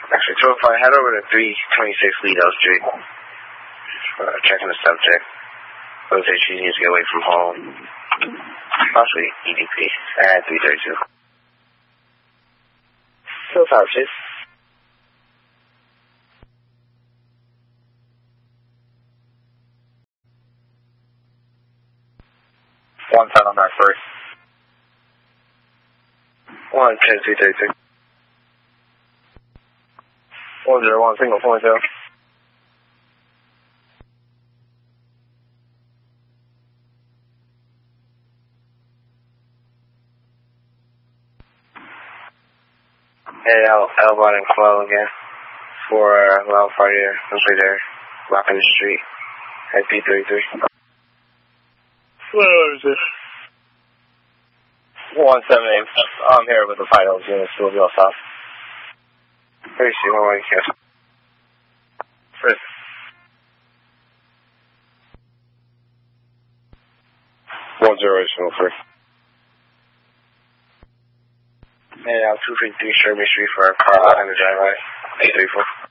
Actually, 205, head over to 326 Lido Street. Checking the subject. Jose, she needs to get away from home. Possibly EDP. At 332. 205, please. 110 on that first. 110, 332. 101, single point, zero. Hey, Elbot and Quell again. For Loud Party there. Looks like they're blocking the street. At P33. Where is it? 178. I'm here with the vitals unit, Louisville South. 30, 1 here. First. 108, Hey, 253 Sherman Street for a car out in the driveway. 834.